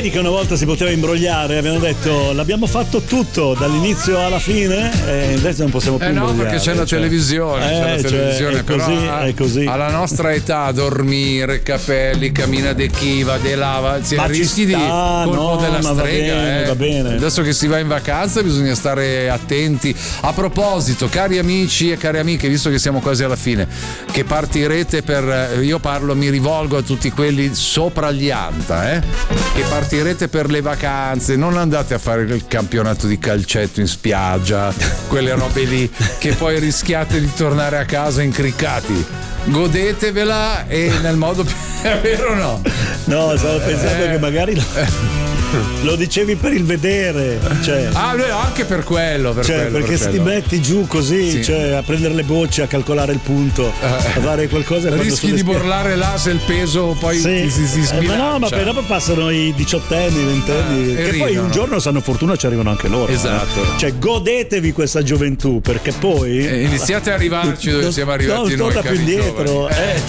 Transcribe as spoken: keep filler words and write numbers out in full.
vedi che una volta si poteva imbrogliare, abbiamo detto l'abbiamo fatto tutto dall'inizio alla fine e invece non possiamo più eh no imbrogliare, perché c'è la cioè. televisione, eh, c'è la cioè, televisione è però così, a, è così. alla nostra età dormire, capelli, cammina de chiva, de lava, cioè, Ma ci rischi di sta, colpo no, della ma va strega. bene, eh. va bene. Adesso che si va in vacanza bisogna stare attenti. A proposito, cari amici e cari amiche, visto che siamo quasi alla fine, che partirete per, io parlo, mi rivolgo a tutti quelli sopra gli Anta, eh, che partirete per le vacanze, non andate a fare il campionato di calcetto in spiaggia, quelle robe lì che poi rischiate di tornare a casa incriccati. Godetevela e nel modo più è vero o no? No, stavo pensando Eh. che magari lo, lo dicevi per il vedere, cioè. Ah, no, anche per quello, per Cioè, quello, perché per se ti quello. metti giù così, Sì. cioè a prendere le bocce, a calcolare il punto, a fare qualcosa, quando rischi sulle di spie- borlare l'asse, il peso poi Sì. ti si, si Eh, sbilancia. ma no, ma poi dopo passano i diciottenni, i ventenni, Ah, e che poi ridono. un giorno sanno fortuna ci arrivano anche loro. Esatto. eh. Cioè, godetevi questa gioventù, perché poi Eh, iniziate a arrivarci dove non- siamo arrivati non noi, torna più cari indietro. giovani. Eh,